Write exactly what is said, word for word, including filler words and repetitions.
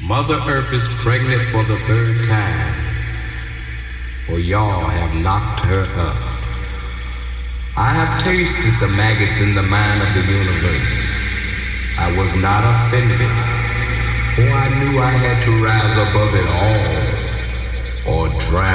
Mother Earth is pregnant for the third time, for y'all have knocked her up. I have tasted the maggots in the mind of the universe. I was not offended, for I knew I had to rise above it all.